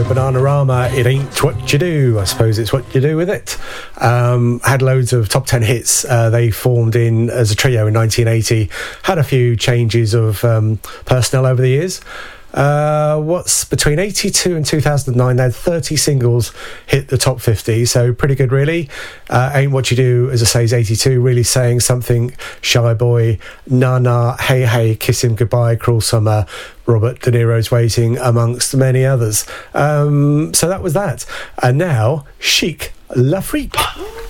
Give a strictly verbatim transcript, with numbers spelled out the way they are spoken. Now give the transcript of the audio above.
Bananarama, It Ain't What You Do. I suppose it's what you do with it. Um, had loads of top ten hits. Uh, they formed in as a trio in nineteen eighty. Had a few changes of um, personnel over the years. Uh, what's between eighty-two and two thousand nine, they had thirty singles hit the top fifty, so pretty good, really. Uh, Ain't What You Do, as I say, is eighty-two, really saying something. Shy Boy, Na Na, Hey Hey, Kiss Him Goodbye, Cruel Summer, Robert De Niro's Waiting, amongst many others. Um, so that was that. And now, Chic, La Freak.